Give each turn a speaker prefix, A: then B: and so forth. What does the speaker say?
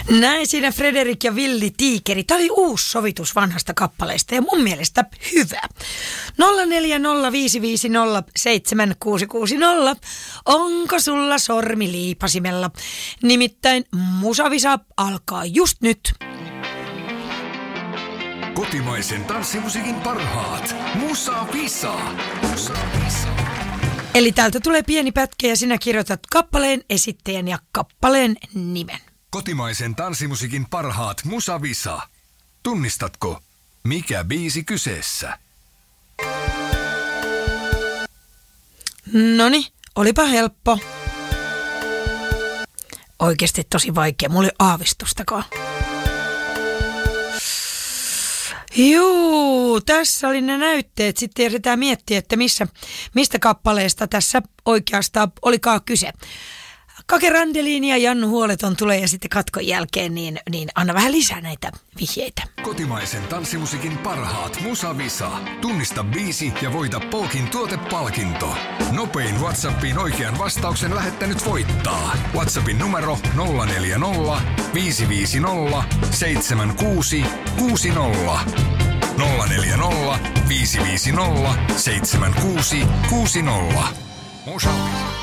A: Näin siinä Frederik ja Villi Tiikeri. Tämä oli uusi sovitus vanhasta kappaleesta ja mun mielestä hyvä. 0405507660. Onko sulla sormi liipasimella? Nimittäin Musavisa alkaa just nyt.
B: Kotimaisen tanssimusiikin parhaat. Musavisa.
A: Eli täältä tulee pieni pätkä ja sinä kirjoitat kappaleen, esittäjän ja kappaleen nimen.
B: Kotimaisen tanssimusiikin parhaat Musavisa. Tunnistatko, mikä biisi kyseessä?
A: Noni, olipa helppo. Oikeasti tosi vaikea, mulla ei aavistustakaan. Juu, tässä oli ne näytteet. Sitten yritetään miettiä, että mistä kappaleesta tässä oikeastaan olikaan kyse. Kake Randelin ja Jannu Huoleton tulee ja sitten katkon jälkeen, niin anna vähän lisää näitä vihjeitä.
B: Kotimaisen tanssimusiikin parhaat Musavisa. Tunnista biisi ja voita Polkin tuotepalkinto. Nopein WhatsAppiin oikean vastauksen lähettänyt voittaa. WhatsAppin numero 040 550 7660. 040 550 7660. Musavisa.